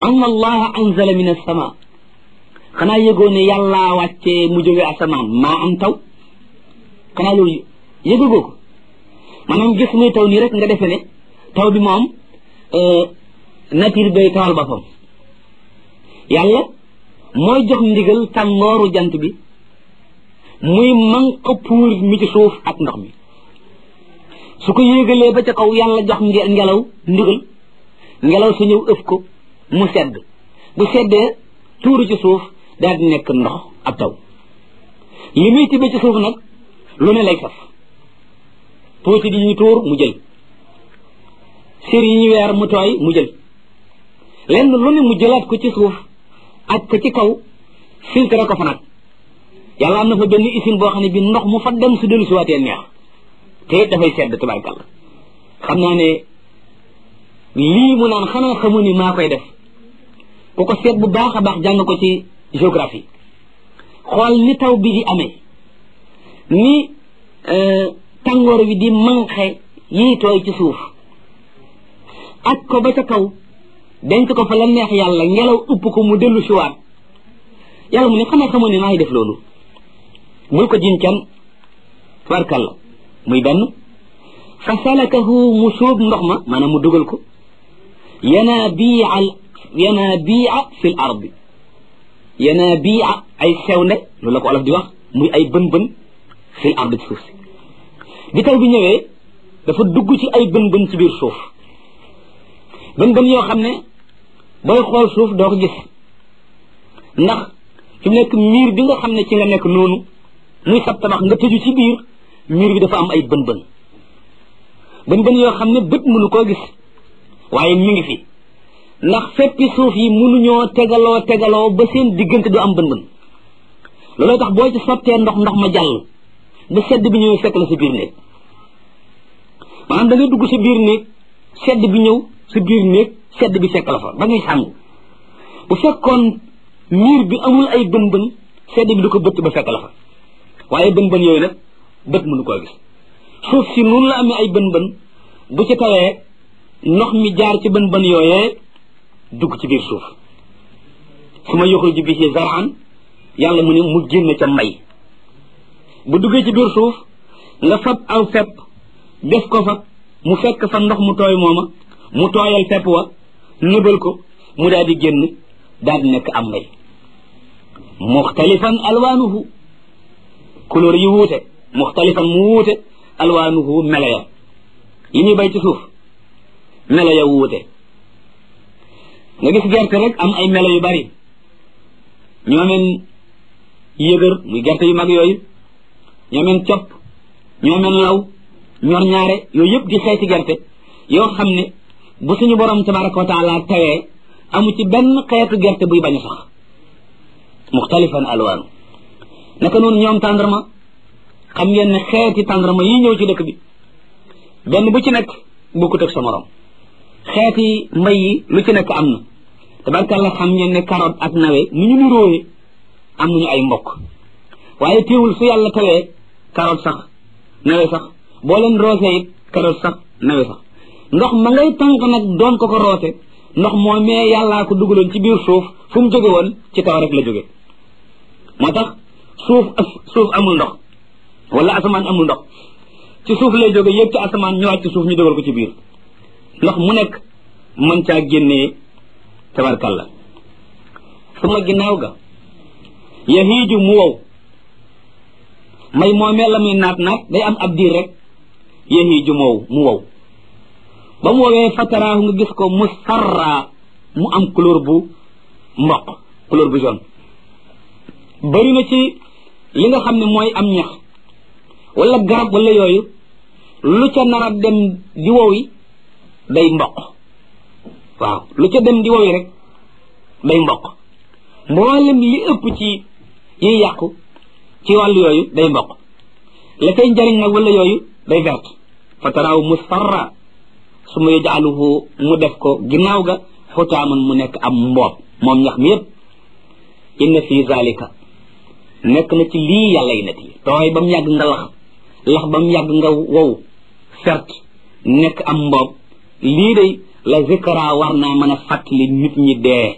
anna allaha anzala min as-sama xanaa yëgoo ne yàllaa wàccee mu jóge asamaan maa am taw xanaa loolu yëgagoo ko maanaam gis muy taw nii rek nga defe ne taw bi moom nature bay tawal boppam yàlla mooy jox ndigal tàngooru jant bi muy manq puur mi ci suuf ak ndox mi su ko yéegalee ba ca kaw yàlla jox ngelaw ndigal ngelaw su ñëw ëf ko mu sedd bu seddee tuuru ci suuf daal di nekk ndox ab taw li muy tibbee ci suuf nag lu ne lay saf tuuti di ñu tuur mu jël sér yi ñu weer mu tooy mu jël lenn lu ne mu jëlaat ko ci suuf ak ko ci kaw filtre ko fa nag yàlla am na fa benn usine boo xam ne bi ndox mu fa dem su dellu si waatee neex te dafay sedd tabarkàlla xam naa ne lii mu naan xanaa xamu ni maa koy def ku ko seet bu baax a baax jàng ko ci géographie xool ni taw bi di amee ni tàngoor wi di manqué yiy tooy ci suuf ak ko ba ca kaw denc ko fa la neex yàlla ngelaw upp ko mu dellu si waat yàlla mu ne xanaa xamu ni maa ngi def loolu bul ko jiñ kenn tabarkàlla muy benn fa salakahu mu sóob ndox ma maanaam mu dugal ko yanaabi'a fil ardi yanaabi'a ay sewnde loolu la ko olof di wax muy ay bën-bën fil ardi ci suuf si bi taw bi ñëwee dafa dugg ci ay bën-bën ci biir suuf bën-bën yoo xam ne booy xool suuf doo ko gis ndax fi mu nekk miir bi nga xam ne ci nga nekk noonu muy sab tabax nga tëju ci biir miir bi dafa am ay bën-bën bën-bën yoo xam ne bët mënu koo gis waaye mi ngi fi ndax feppi suuf yi mënuñoo tegaloo ba seen diggante du am bën-bën looloo tax boo ci sottee ndox ma jàll ba sedd bi ñëw fekk la sa biir néeg maanaam da ngay dugg sa biir néeg sedd bi ñëw sa biir néeg sedd bi fekk la fa ba ngay sàngu bu fekkoon miir bi amul ay bën-bën sedd bi du ko bëtt ba fekk la fa waaye bën-bën yooyu nag bët mënu koo gis suuf si noonu la amee ay bën-bën bu ci tawee ndox mi jaar ci bën-bën yooyee dugg ci biir suuf su ma yuxriju bihi zar'an yàlla mu ne mu génn ca mbay bu duggee ci biir suuf nga fab aw fepp def ko fa mu fekk fa ndox mu tooy mooma mu tooyal fepp wa nëbal ko mu daal di génn daal di nekk am mbay muxtalifan alwaanuhu couleur yi wuute muxtalifan mu wuute alwaanuhu melo ya yi ñuy bay ci suuf melo ya wuute nga gis gerte rek am ay melo yu bari ñoomeen yëgër muy gerte yu mag yooyu ñoomeen copp ñoomeen law ñor ñaare yooyu yëpp di xeeti gerte yoo xam ne bu suñu borom tabaraka wa taala tawee amu ci benn xeetu gerte buy bañ a sax muxtalifan alwaanu naka noonu ñoom tàndarma xam ngeen ne xeeti tàndarma yi ñëw ci dëkk bi benn bu ci nekk bokkut ak sa morom xeeti mbay yi lu ci nekk am na tabarkàlla xam ngeen ne carotte ak nawe ni ñu niróowe am nañu ay mbokk waaye teewul su yàlla tawee carotte sax nawe sax boo leen roose it carotte sax nawe sax ndox ma ngay tànk nag doon ko roose ndox moo mee yàllaa ko dugaloon ci biir suuf fu mu jóge woon ci taw rek la jóge moo tax suuf amul ndox wala asamaan amul ndox ci suuf lay jóge yëg ci asamaan ñëwaat ci suuf ñu dugal ko ci biir ndox mu nekk mën caa génnee tabarkalla suma ginnaaw ga yahiiju mu wow may moomee la muy naat day am ab diir rek yahiiju mu wow ba mu woowee fataraahu nga gis ko musfarra mu am couleur bu mboq couleur bu jaune bari na ci li nga xam ne mooy am ñax wala garab wala yooyu lu ca nar a dem di wowi day mboq waaw lu ca dem di wowi rek day mboq mboolem li ëpp ci yiy yàqu ci wàllu yooyu day mboq la koy njariñ nag wala yooyu day vert fataraahu musfarra su ma yajaaluhu mu def ko ginnaaw ga xutaaman mu nekk am mboob moom ñax mi yépp inna fi zalika nekk na ci lii yàlla yi net yi tooy ba mu yàgg nga lax ba mu yàgg nga wow fert nekk am mboob lii day la zikra war naa mën a fàttali nit ñi dee